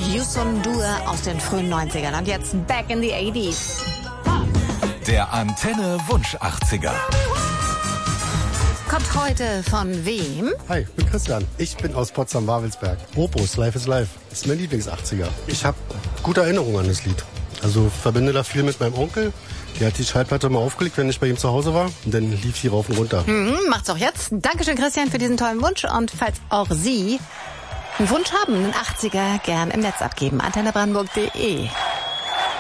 Yusun Dur aus den frühen 90ern. Und jetzt Back in the 80s. Der Antenne Wunsch 80er. Kommt heute von wem? Hi, ich bin Christian. Ich bin aus Potsdam-Wawelsberg. Opus, Life is Life. Das ist mein Lieblings-80er. Ich habe gute Erinnerungen an das Lied. Also verbinde da viel mit meinem Onkel. Der hat die Schallplatte mal aufgelegt, wenn ich bei ihm zu Hause war. Und dann lief sie rauf und runter. Macht's auch jetzt. Dankeschön, Christian, für diesen tollen Wunsch. Und falls auch Sie einen Wunsch haben, einen 80er, gern im Netz abgeben. antennebrandenburg.de